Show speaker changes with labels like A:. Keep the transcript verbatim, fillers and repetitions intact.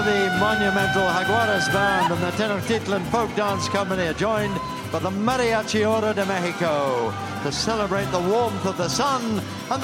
A: the monumental Jaguares Band and the Tenochtitlan Folk Dance Company are joined by the Mariachi Oro de Mexico to celebrate the warmth of the sun and the